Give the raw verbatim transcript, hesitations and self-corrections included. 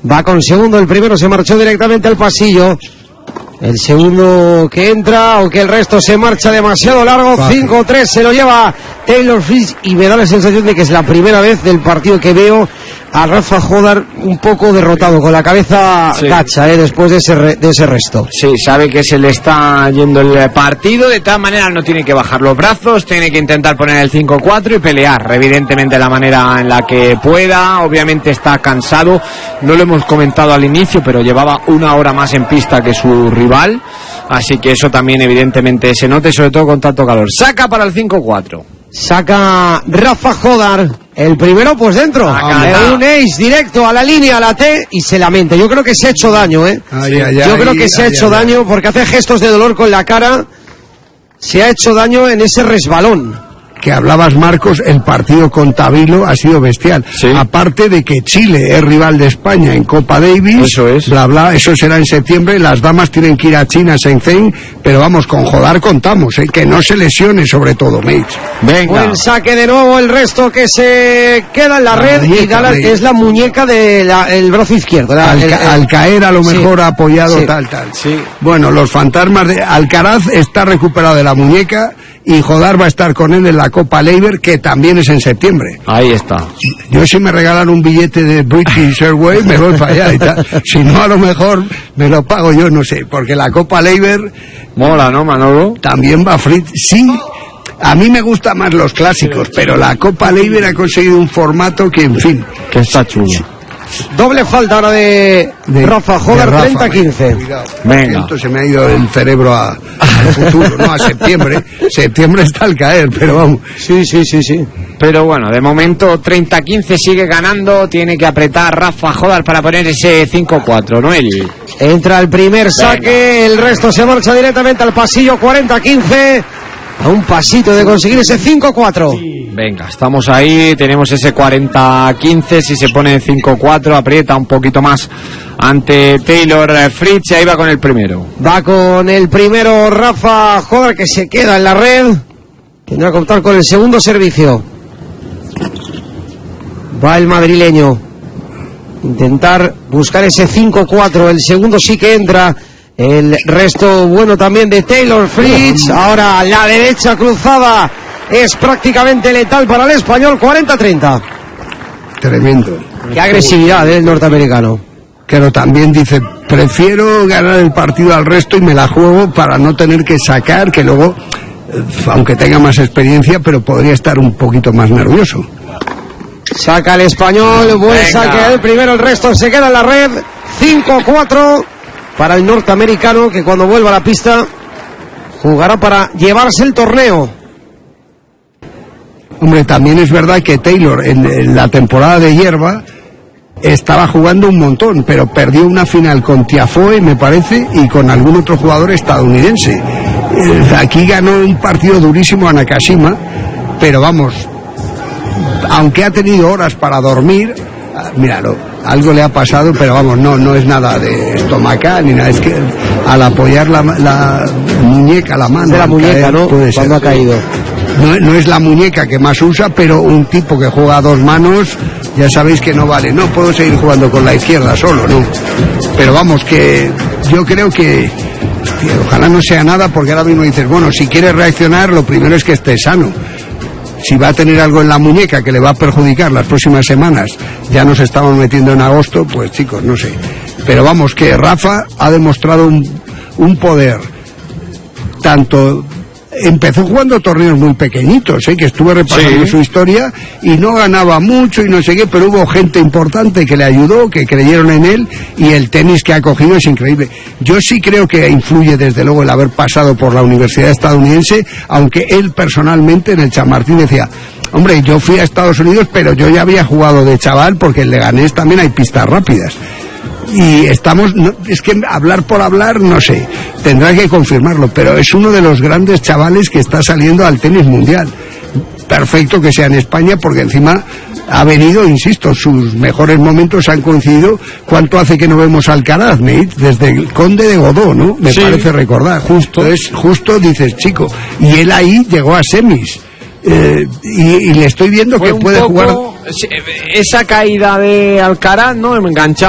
Va con segundo, el primero se marchó directamente al pasillo. El segundo que entra, aunque el resto se marcha demasiado largo. cinco tres se lo lleva Taylor Fritz, y me da la sensación de que es la primera vez del partido que veo a Rafa Jodar un poco derrotado, con la cabeza sí. gacha, eh, después de ese, re, de ese resto. Sí, sabe que se le está yendo el partido, de todas maneras no tiene que bajar los brazos, tiene que intentar poner el cinco cuatro y pelear, evidentemente, de la manera en la que pueda. Obviamente está cansado, no lo hemos comentado al inicio, pero llevaba una hora más en pista que su rival, así que eso también evidentemente se nota, y sobre todo con tanto calor. Saca para el cinco cuatro. Saca Rafa Jodar, el primero pues dentro, de un ace directo a la línea, a la T, y se lamenta. Yo creo que se ha hecho daño, ¿eh? Ay, ay, Yo ay, creo que ay, se ha ay, hecho ay, daño ay. porque hace gestos de dolor con la cara. Se ha hecho daño en ese resbalón. Que hablabas, Marcos, el partido con Tabilo ha sido bestial. Sí. Aparte de que Chile es rival de España en Copa Davis, eso es. Bla, bla, eso será en septiembre. Las damas tienen que ir a China, Shenzhen, pero vamos, con Jodar contamos, ¿eh? Que no se lesione, sobre todo, Mates. Venga. Buen saque de nuevo, el resto que se queda en la, la red, muñeca, y da la, es la muñeca del brazo izquierdo. La, al, el, el, al caer, a lo mejor sí. apoyado, sí. tal, tal. Sí. Bueno, los fantasmas de Alcaraz está recuperado de la muñeca, y Jodar va a estar con él en la Copa Leiber, que también es en septiembre. Ahí está. Yo, si me regalan un billete de British Airways, me voy para allá y tal. Si no, a lo mejor me lo pago yo, no sé, porque la Copa Leiber mola, ¿no, Manolo? También va Fritz. Sí, a mí me gustan más los clásicos, pero la Copa Leiber ha conseguido un formato que, en fin, que está chulo. Doble falta ahora de, de Rafa Jodar, treinta quince. Venga. Esto se me ha ido el cerebro a, al futuro, no a septiembre. Septiembre está al caer, pero vamos. Sí, sí, sí, sí. Pero bueno, de momento treinta quince sigue ganando. Tiene que apretar Rafa Jodar para poner ese cinco cuatro, Noel. Entra el primer saque, venga. El resto se marcha directamente al pasillo. Cuarenta quince. A un pasito de conseguir ese cinco cuatro. Venga, estamos ahí, tenemos ese cuarenta quince, si se pone cinco cuatro, aprieta un poquito más ante Taylor Fritz, ahí va con el primero. Va con el primero Rafa Jodar, que se queda en la red. Tendrá que contar con el segundo servicio. Va el madrileño. Intentar buscar ese cinco cuatro, el segundo sí que entra. El resto bueno también de Taylor Fritz. Ahora la derecha cruzada es prácticamente letal para el español. Cuarenta treinta. Tremendo. Qué agresividad del norteamericano. Pero también dice, prefiero ganar el partido al resto y me la juego para no tener que sacar, que luego, aunque tenga más experiencia, pero podría estar un poquito más nervioso. Saca el español, buen Venga. saque el primero, el resto se queda en la red. Cinco cuatro para el norteamericano, que cuando vuelva a la pista jugará para llevarse el torneo. Hombre, también es verdad que Taylor en, en la temporada de hierba estaba jugando un montón, pero perdió una final con Tiafoe, me parece, y con algún otro jugador estadounidense. Eh, aquí ganó un partido durísimo a Nakashima, pero vamos, aunque ha tenido horas para dormir, míralo, algo le ha pasado, pero vamos, no no es nada de estomacal ni nada, es que al apoyar la, la muñeca, la mano, de la muñeca, caer, ¿no? Puede Cuando ser. ha caído. No, no es la muñeca que más usa, pero un tipo que juega a dos manos, ya sabéis que no vale. No puedo seguir jugando con la izquierda solo, no. Pero vamos, que yo creo que, tío, ojalá no sea nada, porque ahora mismo dices, bueno, si quieres reaccionar, lo primero es que esté sano. Si va a tener algo en la muñeca que le va a perjudicar las próximas semanas, ya nos estamos metiendo en agosto, pues chicos, no sé. Pero vamos, que Rafa ha demostrado un, un poder, tanto... Empezó jugando torneos muy pequeñitos, ¿eh? Que estuve repasando sí. su historia, y no ganaba mucho y no sé qué, pero hubo gente importante que le ayudó, que creyeron en él, y el tenis que ha cogido es increíble. Yo sí creo que influye desde luego el haber pasado por la universidad estadounidense, aunque él personalmente en el Chamartín decía, hombre, yo fui a Estados Unidos, pero yo ya había jugado de chaval, porque en Leganés también hay pistas rápidas. Y estamos, no, es que hablar por hablar, no sé, tendrá que confirmarlo, pero es uno de los grandes chavales que está saliendo al tenis mundial. Perfecto que sea en España, porque encima ha venido, insisto, sus mejores momentos han coincidido. ¿Cuánto hace que no vemos a Alcaraz, mate? Desde el Conde de Godó, ¿no? Me sí, parece recordar. Justo. Entonces, justo dices, chico, y él ahí llegó a semis. Eh, y, y le estoy viendo Fue que puede poco, jugar. Esa caída de Alcaraz, ¿no? Enganchado